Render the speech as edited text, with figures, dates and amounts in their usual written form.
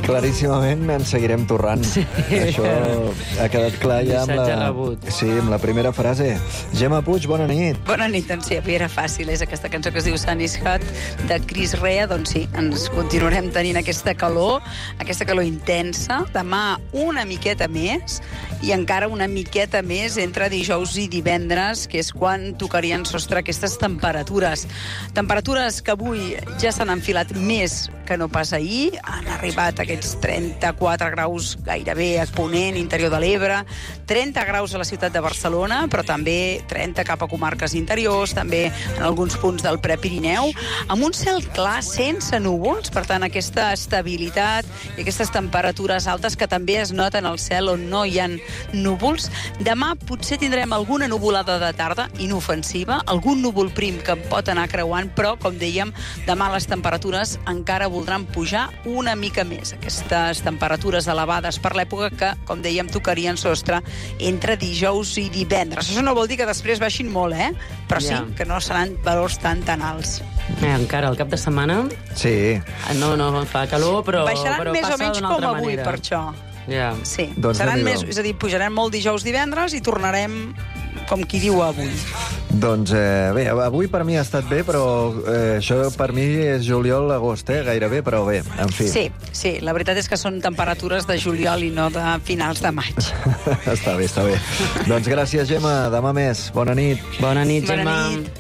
claríssimament ens seguirem torrant. Sí. Això ha quedat clar ja amb la primera frase. Gemma Puig, bona nit. Bona nit, doncs sí, avui era fàcil. És aquesta cançó que es diu Sun is Hot, de Chris Rea. Doncs sí, ens continuarem tenint aquesta calor intensa. Demà una miqueta més, i encara una miqueta més entre dijous i divendres, que és quan tocarien sostre aquestes temperatures. Temperatures que avui ja s'han enfilat més que no pas ahir. Han arribat aquests 34 graus gairebé a Ponent, interior de l'Ebre, 30 graus a la ciutat de Barcelona, però també 30 cap a comarques interiors, també en alguns punts del Prepirineu, amb un cel clar, sense núvols, per tant, aquesta estabilitat i aquestes temperatures altes que també es noten al cel on no hi ha núvols. Demà potser tindrem alguna nuvolada de tarda, inofensiva, algun núvol prim que pot anar creuant, però, com dèiem, demà les temperatures encara voldran pujar una mica més. Aquestes temperatures elevades per l'època que, com dèiem, tocarien sostre entre dijous i divendres. Això no vol dir que després baixin molt, però sí que no seran valors tan alts. Encara, al cap de setmana... Sí. No fa calor, però baixaran més o menys com avui, per això. Sí, seran més, és a dir, pujarem molt dijous, divendres i tornarem com qui diu avui. Doncs bé, avui per mi ha estat bé, però això per mi és juliol-agost, gairebé, però bé, en fi. Sí, la veritat és que són temperatures de juliol i no de finals de maig. Està bé. Doncs gràcies, Gemma. Demà més. Bona nit. Bona nit, Gemma. Bona nit.